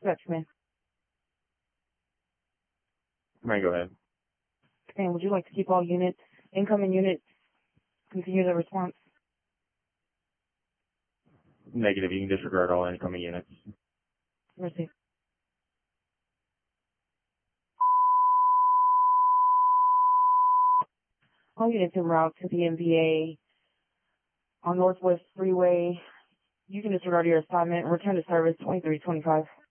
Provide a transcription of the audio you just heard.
Dispatch, man. May go ahead. And would you like to keep all units, incoming units, continue the response? Negative. You can disregard all incoming units. Receive. All units en route to the MVA on Northwest Freeway. You can disregard your assignment. Return to service 2325.